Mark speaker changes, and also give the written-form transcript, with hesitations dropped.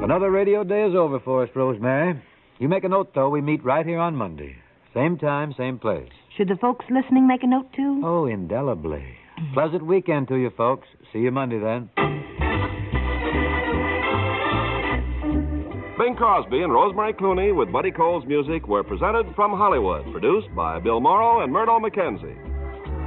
Speaker 1: Another radio day is over for us, Rosemary. You make a note, though. We meet right here on Monday. Same time, same place.
Speaker 2: Should the folks listening make a note, too?
Speaker 1: Oh, indelibly. Pleasant weekend to you, folks. See you Monday, then.
Speaker 3: Bing Crosby and Rosemary Clooney with Buddy Cole's music were presented from Hollywood, produced by Bill Morrow and Murdo McKenzie.